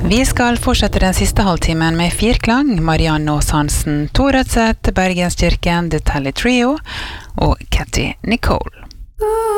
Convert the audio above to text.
Vi skal fortsette den siste halvtimen med Firklang, Marianne Aas Hansen, Tor Rødseth, Bergenskirken, The Tally Trio og Cathy Nicole.